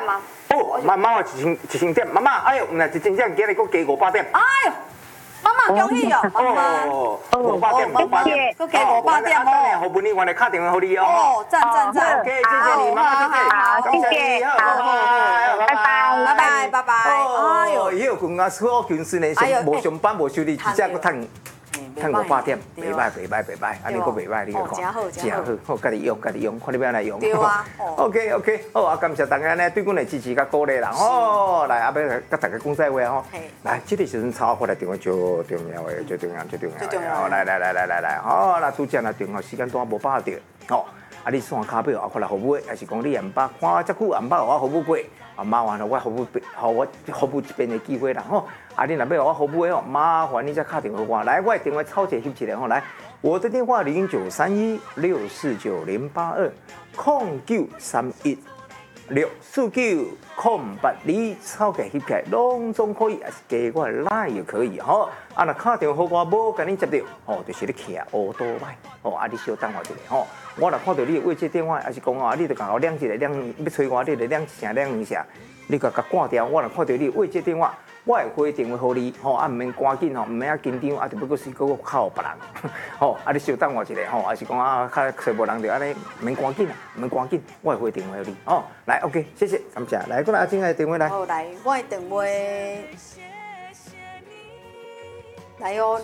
吗？ 哦，妈妈一千点，妈妈，哎呦，那一千点，今日佫加500点。 哎呦，妈妈恭喜哦，妈妈。 哦，500点，500点， 佫加500点哦。 好，不你我来打电话给你哦。 哦，赞。 OK， 谢谢你，妈妈，谢谢， 好，谢谢，好，拜拜。 哎呦， 以后公家好军事呢，无上班无收入，直接佫趁500点，袂歹，安尼佫袂歹，你个看，真好，家己用，看你要来用。 对啊。 OK， 好啊，感谢大家呢对阮的支持甲鼓励啦，吼，来后尾甲大家讲再会吼。来，这个时阵插我来电话最重要的，最重要。来，好，那拄则那电话时间段无把握到，吼。啊！你线卡表啊，看来服务，还是讲你也唔捌看遮久，也唔捌我服务过，啊麻烦了，我服务一遍的机会啦吼。啊，你若要我服务的哦，麻烦你再打电话我，来，我的电话抄起翕起来吼，来，我的电话0931649082，0931649082，你抄起翕起来，拢总可以，也是加我来也可以吼。啊，若打电话我无甲你接到，吼，就是你徛乌多歹，吼，啊，你稍等我一下吼。我若看到你的位置电话，还是讲哦，你就甲我亮一个亮，要催我，你就亮一声亮两声，你甲挂掉。我若看到你的位置电话，我会回电话给你，吼啊，唔免赶紧吼，唔免啊紧张，啊，就不过是搁靠别人，吼啊，你稍等我一下吼，还是讲啊，较找无人就安尼，唔免赶紧啊，唔免赶紧，我会回电话给你，哦，来 OK， 谢谢，感谢，来，过来阿静的电话来。 好，来，我的电话。来哦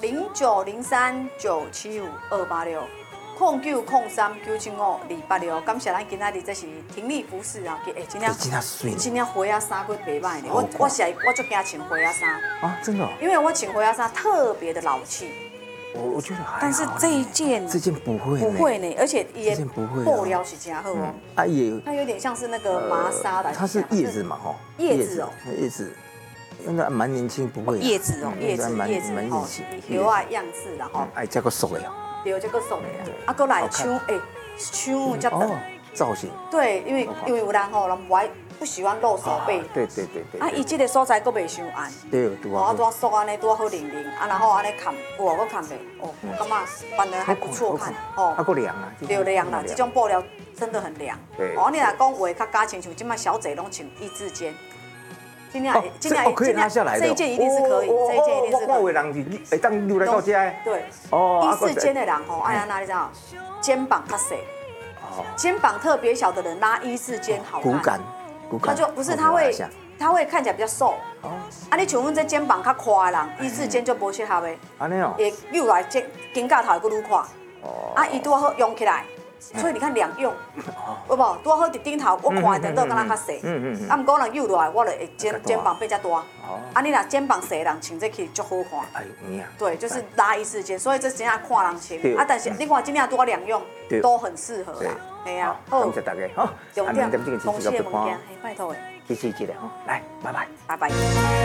，0903975286，0903975286，感谢咱今仔日这是婷丽服饰啊，真花啊衫佫袂歹呢。我足惊穿花啊衫啊，真的？ 因为我穿花啊衫特别的老气。 我觉得还好。 但是这件不会。 不会呢，而且也布料是真好哦。 啊也。 它有点像是那个麻纱的。 它是叶子嘛吼？ 叶子哦。 叶子。那蛮年轻，不会。 叶子哦，叶子哦，叶啊样式然后。 哎，这个熟的哦。 对，这个熟的啊，过来抢抢才等。 造型。对，因为有人吼，人不喜欢露手背。 对。 啊，伊这个所在佫袂伤暗。 对， 啊，拄啊缩安尼，拄啊好零，啊，然后安尼看，哇，佫看袂，哦，感觉反而还不错看，哦。 啊，佫凉啊。 对，凉啦，这种布料真的很凉。 对。 哦，你若讲话较加亲像即摆小姐拢穿一字肩。今天可以拿下来的， 这一件一定是可以，这一件一定是可以。 我有人会当溜来到这。 对。哦。一字肩的人吼，哎呀，哪里知道？肩膀较细。肩膀特别小的人拉一字肩好看。骨感。他就不是他会看起来比较瘦。哦。啊，你像阮这肩膀较宽的人，一字肩就无适合的。 安尼哦。 会溜来肩胛头会愈宽。哦。啊，伊拄好用起来。所以你看两用，有无？拄好伫顶头，我看的都敢若较细。啊，毋过人扭落来，我就会肩膀变较大。啊，你若肩膀细的人穿这去足好看。哎呦，对，就是拉一字肩，所以这真正看人穿。啊，但是你看今天拄两用，都很适合啦。系啊，好， 感谢大家，好， 重点，同事的物件，拜托诶， 谢谢一个吼，来，拜拜， 拜拜。